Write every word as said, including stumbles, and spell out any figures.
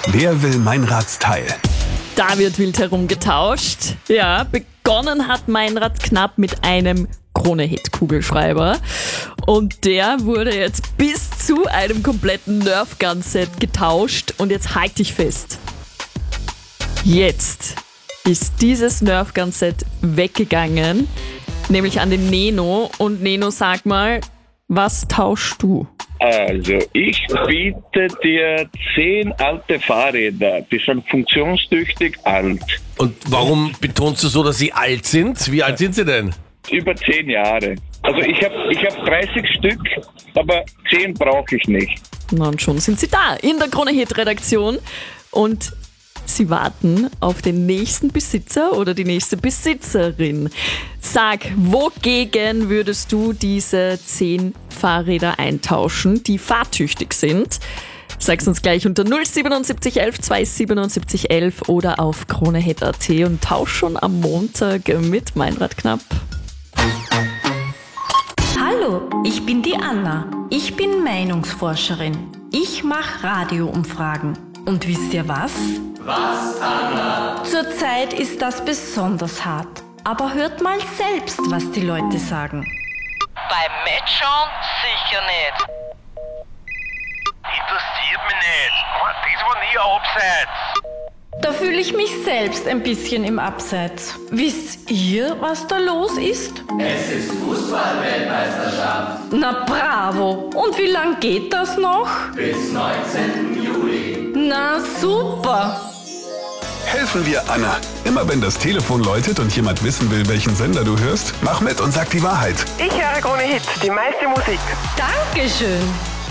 Wer will Meinradsteil? Da wird wild herumgetauscht. Ja, begonnen hat Meinrad knapp mit einem Krone-Hit-Kugelschreiber. Und der wurde jetzt bis zu einem kompletten Nerf-Gun-Set getauscht. Und jetzt halt dich fest. Jetzt ist dieses Nerf-Gun-Set weggegangen, nämlich an den Neno. Und Neno, sag mal, was tauschst du? Also, ich biete dir zehn alte Fahrräder, die sind funktionstüchtig alt. Und warum betonst du so, dass sie alt sind? Wie alt sind sie denn? Über zehn Jahre. Also ich habe ich hab dreißig Stück, aber zehn brauche ich nicht. Na und schon sind sie da in der Krone-Hit-Redaktion und sie warten auf den nächsten Besitzer oder die nächste Besitzerin. Sag, wogegen würdest du diese zehn Fahrräder eintauschen, die fahrtüchtig sind? Sag's uns gleich unter null siebenundsiebzig elf zweihundertsiebenundsiebzig elf oder auf kronehit punkt at und tausch schon am Montag mit Meinrad knapp. Hallo, ich bin die Anna. Ich bin Meinungsforscherin. Ich mache Radioumfragen. Und wisst ihr was? Was, Anna? Zurzeit ist das besonders hart. Aber hört mal selbst, was die Leute sagen. Beim Matchschauen sicher nicht. Interessiert mich nicht. Das war nie ein Abseits. Da fühle ich mich selbst ein bisschen im Abseits. Wisst ihr, was da los ist? Es ist Fußball-Weltmeisterschaft. Na bravo! Und wie lang geht das noch? Bis neunzehnten Juli. Na super! Helfen wir Anna. Immer wenn das Telefon läutet und jemand wissen will, welchen Sender du hörst, mach mit und sag die Wahrheit. Ich höre Krone Hit, die meiste Musik. Dankeschön!